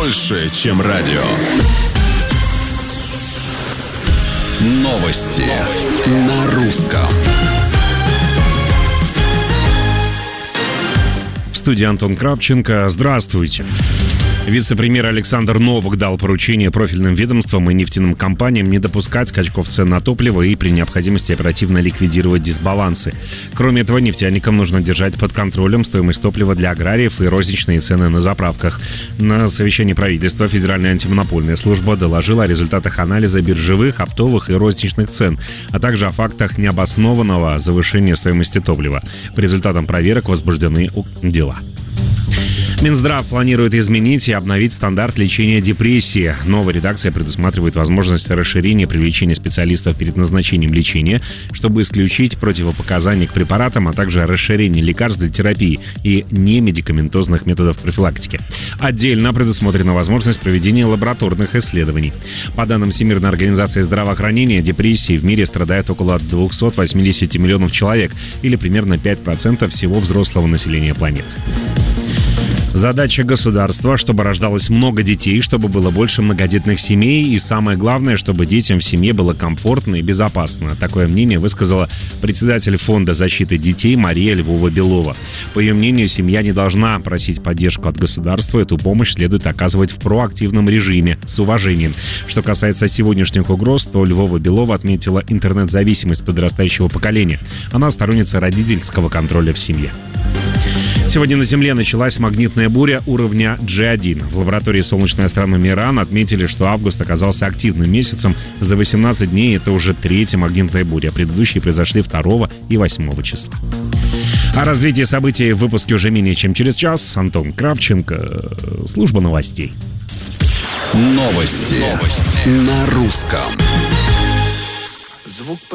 больше, чем радио. Новости на русском. В студии Антон Кравченко. Здравствуйте. Вице-премьер Александр Новак дал поручение профильным ведомствам и нефтяным компаниям не допускать скачков цен на топливо и при необходимости оперативно ликвидировать дисбалансы. Кроме этого, нефтяникам нужно держать под контролем стоимость топлива для аграриев и розничные цены на заправках. На совещании правительства Федеральная антимонопольная служба доложила о результатах анализа биржевых, оптовых и розничных цен, а также о фактах необоснованного завышения стоимости топлива. По результатам проверок возбуждены дела. Минздрав планирует изменить и обновить стандарт лечения депрессии. Новая редакция предусматривает возможность расширения привлечения специалистов перед назначением лечения, чтобы исключить противопоказания к препаратам, а также расширение лекарств для терапии и немедикаментозных методов профилактики. Отдельно предусмотрена возможность проведения лабораторных исследований. По данным Всемирной организации здравоохранения, депрессией в мире страдает около 280 миллионов человек, или примерно 5% всего взрослого населения планеты. Задача государства, чтобы рождалось много детей, чтобы было больше многодетных семей и, самое главное, чтобы детям в семье было комфортно и безопасно. Такое мнение высказала председатель Фонда защиты детей Мария Львова-Белова. По ее мнению, семья не должна просить поддержку от государства. Эту помощь следует оказывать в проактивном режиме, с уважением. Что касается сегодняшних угроз, то Львова-Белова отметила интернет-зависимость подрастающего поколения. Она сторонница родительского контроля в семье. Сегодня на Земле началась магнитная буря уровня G1. В лаборатории солнечной астрономии РАН отметили, что август оказался активным месяцем. За 18 дней это уже третья магнитная буря. Предыдущие произошли 2 и 8 числа. О развитии событий в выпуске уже менее чем через час. Антон Кравченко, служба новостей. Новости на русском.